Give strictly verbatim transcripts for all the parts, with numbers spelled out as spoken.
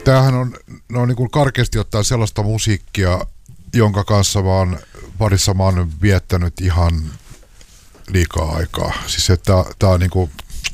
Tämähän on, on niin kuin karkeasti ottaen sellaista musiikkia, jonka kanssa mä oon, parissa mä oon viettänyt ihan liikaa aikaa. Siis että tää on niinku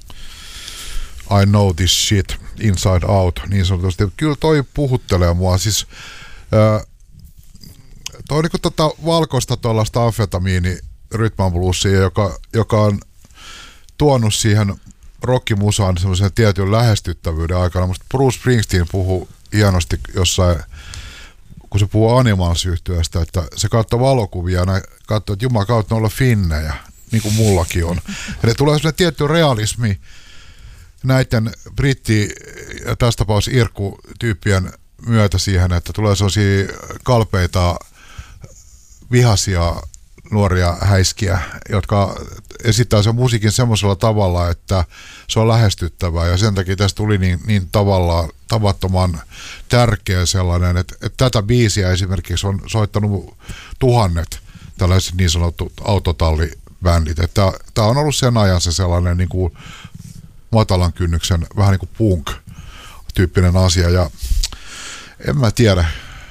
I know this shit inside out, niin sanotusti. Kyllä toi puhuttelee mua. Siis ää, toi on niinku tota valkoista tuollaista amfetamiini rytman bluesia, joka, joka on tuonut siihen rockimusaan semmoisen tietyn lähestyttävyyden aikana. Musta Bruce Springsteen puhuu hienosti jossain, kun se puhuu Animals-yhtyeestä, että se katsoo valokuvia ja katsoo, että jumala kautta olla finnejä, niin kuin mullakin on. Ja ne tulee semmoinen tietty realismi näiden britti- ja tässä tapauksessa irkku-tyyppien myötä siihen, että tulee sellaisia kalpeita, vihaisia nuoria häiskiä, jotka esittää sen musiikin semmoisella tavalla, että se on lähestyttävää, ja sen takia tästä tuli niin, niin tavallaan tavattoman tärkeä sellainen, että, että tätä biisiä esimerkiksi on soittanut tuhannet tällaiset niin sanotut autotallibändit, että tämä on ollut sen ajan se sellainen niin kuin matalan kynnyksen vähän niin kuin punk-tyyppinen asia, ja en mä tiedä,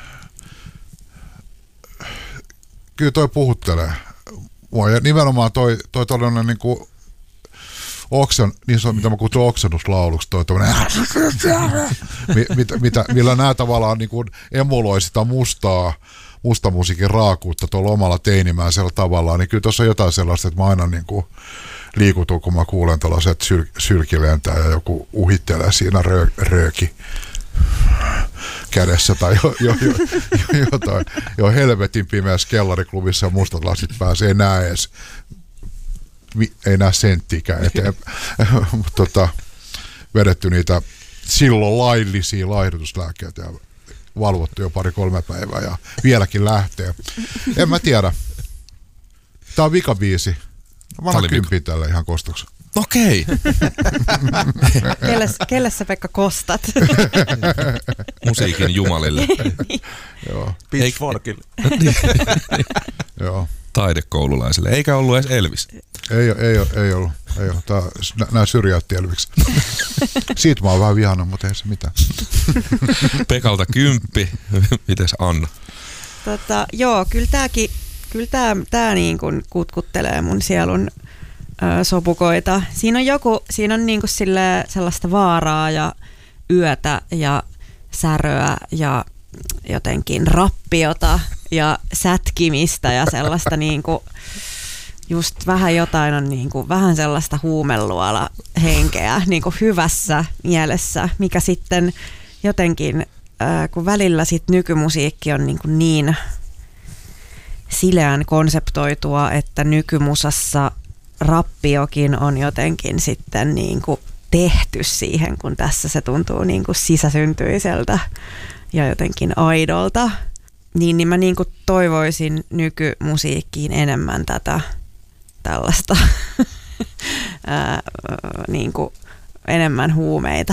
kyllä toi puhuttelee mua, ja nimenomaan toi, toi tollainen niin kuin oksen, niin sanottu, mitä mä kutsun oksennuslauluksi, toi tollainen, mitä, mitä, millä nämä tavallaan niin kuin emuloi sitä mustaa, musta musiikin raakuutta tuolla omalla teinimäisellä tavallaan, niin kyllä tuossa on jotain sellaista, että mä aina niin kuin liikutun, kun mä kuulen tällaiset syl, sylkilentää ja joku uhittelee siinä rö, rööki kädessä tai jo, jo, jo, jo, jotain. Jo helvetin pimeässä kellariklubissa ja mustat lasit pääsee, ei näe edes, ei näe senttikään eteen. Mutta tota, vedetty niitä silloin laillisia laihdutuslääkkeitä ja valvottu jo pari-kolme päivää ja vieläkin lähtee. En mä tiedä. Tää on vikabiisi. Mä annan kymppiä tälle ihan kostoksi. Okei. Kelle, kelle sä Pekka kostat? Musiikin jumalille. Joo. Pitchforkille. Joo. Taidekoululaisille. Eikä ollut edes Elvis. Ei, ei, ei, ei ollut. Ei ollut. Tää, nää syrjäytti Elviksi. Siitä mä oon vähän vihannut, mutta ei se mitään. Pekalta kymppi. Mites Anna? Tota, joo, kyllä tääkin, kyllä tää, tää niin kuin kutkuttelee mun sielun ö, sopukoita. Siinä on joku, siinä on niin kuin sille sellaista vaaraa ja yötä ja säröä ja jotenkin rappiota ja sätkimistä ja sellaista niin kuin just vähän jotain on niin kuin, vähän sellaista huumeluola henkeä niin kuin hyvässä mielessä, mikä sitten jotenkin, äh, kun välillä sit nykymusiikki on niin, kuin niin sileän konseptoitua, että nykymusassa rappiokin on jotenkin sitten niin kuin tehty siihen, kun tässä se tuntuu niin kuin sisäsyntyiseltä ja jotenkin aidolta, niin, niin mä niin kuin toivoisin nykymusiikkiin enemmän tätä tällaista ää, niin kuin enemmän huumeita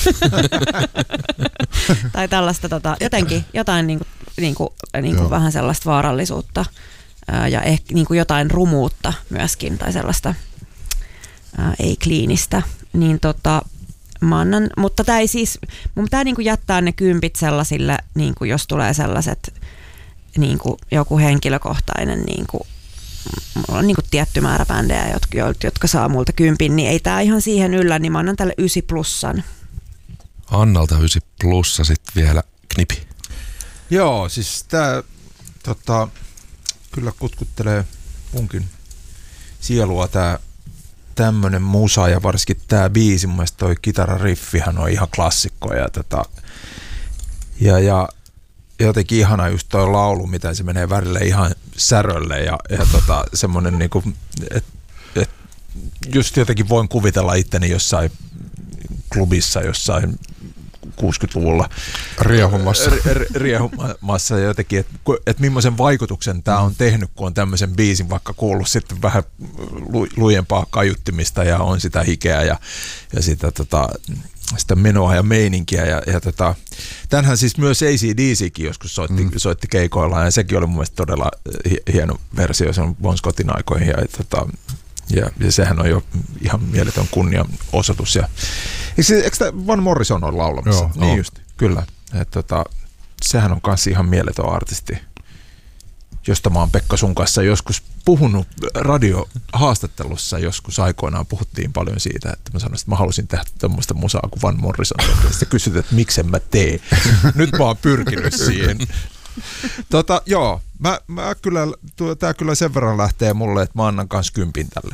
tai tällaista tota, jotenkin jotain niin kuin, niin kuin, niin kuin vähän sellaista vaarallisuutta ää, ja ehkä niin kuin jotain rumuutta myöskin tai sellaista ää, ei-kliinistä, niin tota mä annan, mutta tää ei siis, mun pitää niinku jättää ne kympit sellaisille, niinku jos tulee sellaiset niinku joku henkilökohtainen, niinku, mulla on niinku tietty määrä bändejä, jotka, jotka saa multa kympin, niin ei tää ihan siihen yllä, niin mä annan tälle ysi plussan. Annalta ysi plussa sitten vielä knipi. Joo, siis tää tota, kyllä kutkuttelee munkin sielua tää tämmönen musa ja varsinkin tää biisi, mun mielestä toi kitarariffihän on ihan klassikko ja, tota, ja, ja jotenkin ihana just toi laulu, mitä se menee värille ihan särölle ja, ja tota, semmonen niinku, että et just jotenkin voin kuvitella itteni jossain klubissa jossain kuusikymmentäluvulla riehumassa, riehumassa jotenkin, että et millaisen vaikutuksen tämä on tehnyt, kun on tämmöisen biisin vaikka kuullut sitten vähän lu, lujempaa kaiuttimista ja on sitä hikeä ja, ja sitä, tota, sitä menoa ja meininkiä. Ja, ja tota, tämänhän siis myös A C D C:kin joskus soitti, mm. soitti keikoillaan ja sekin oli mun mielestä todella hieno versio, se on Bon Scottin aikoihin ja, tota, ja, ja sehän on jo ihan mieletön kunnianosoitus. Ja, eikö, eikö tämä Van Morrison ole laulamassa? Joo, niin no. just. kyllä. Et tota, sehän on kans ihan mieletön artisti, josta mä oon Pekka sun kanssa joskus puhunut radiohaastattelussa, joskus aikoinaan puhuttiin paljon siitä, että mä sanoin, että mä halusin tehdä tämmöistä musaa kuin Van Morrison. Sitten kysyt, että miksen mä teen. Nyt mä oon pyrkinyt siihen. Tota, joo, mä, mä kyllä, tää kyllä sen verran lähtee mulle, että mä annan kans kympin tälle.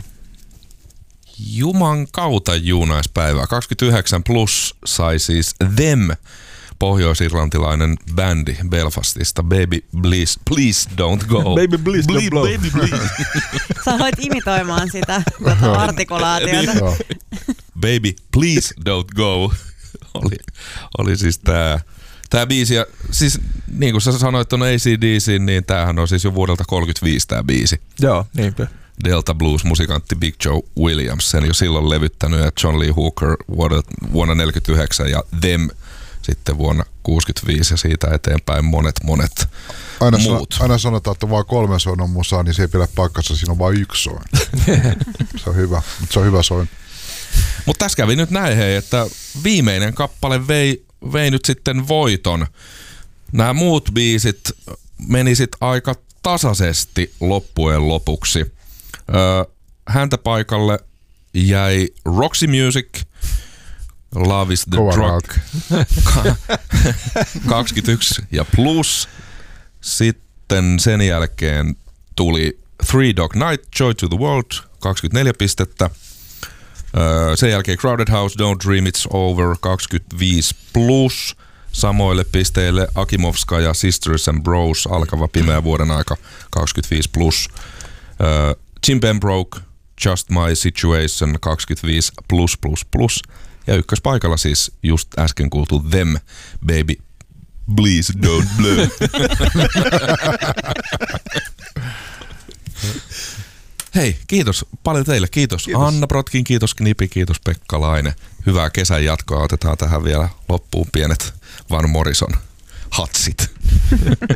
Juman kautta juunaispäivää. kaksikymmentäyhdeksän plus sai siis Them, pohjois-irlantilainen bändi Belfastista. Baby, please, please don't go. Baby, please don't blow. Baby, please. Sä aloit imitoimaan sitä tuota artikulaatiota. Baby, please don't go. Oli, oli siis tää, tää biisi. Ja siis niin kuin sä sanoit ton A C D C, niin tämähän on siis jo vuodelta kolmekymmentäviisi tää biisi. Joo, niinpä. Delta Blues-musikantti Big Joe Williams sen jo silloin levyttänyt, ja John Lee Hooker vuonna neljäkymmentäyhdeksän ja Them sitten vuonna kuusikymmentäviisi ja siitä eteenpäin monet monet aina muut. San, aina sanotaan, että vaan kolme soinnon musaa, niin se ei pidä paikkansa, siinä on vain yksi soin. Se on hyvä, mutta se on hyvä soin. Mutta tässä kävi nyt näin, hei, että viimeinen kappale vei, vei nyt sitten voiton. Nämä muut biisit meni sitten aika tasaisesti loppujen lopuksi. Öö, häntä paikalle jäi Roxy Music, Love is the Drug, kaksikymmentäyksi ja plus. Sitten sen jälkeen tuli Three Dog Night, Joy to the World, kaksikymmentäneljä pistettä. Öö, sen jälkeen Crowded House, Don't Dream It's Over, kaksikymmentäviisi plus. Samoille pisteille Akimovska ja Sisters and Bros, alkava pimeä vuoden aika, kaksikymmentäviisi plus. Uh, Jim Pembroke, Just My Situation, kaksikymmentäviisi plus plus plus. Ja ykköspaikalla siis just äsken kuultu Them, Baby, Please Don't Blow. Hei, kiitos paljon teille. Kiitos, kiitos. Anna Brotkin, kiitos Knipi, kiitos Pekka Laine. Hyvää kesän jatkoa. Otetaan tähän vielä loppuun pienet Van Morrison hatsit.